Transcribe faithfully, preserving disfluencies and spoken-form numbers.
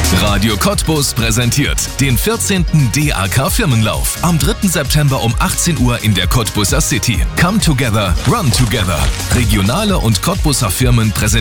Radio Cottbus präsentiert den vierzehnten D A K Firmenlauf am dritten September um achtzehn Uhr in der Cottbuser City. Come together, run together. Regionale und Cottbuser Firmen präsentieren